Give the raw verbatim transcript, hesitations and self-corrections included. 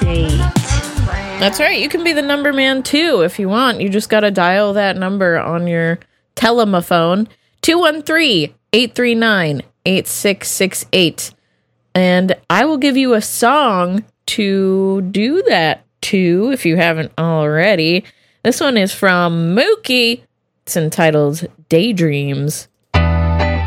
date. That's right. You can be the number man too if you want. You just got to dial that number on your telephone, two one three, eight three nine, eight six six eight. And I will give you a song to do that to if you haven't already. This one is from Mookie. It's entitled Daydreams.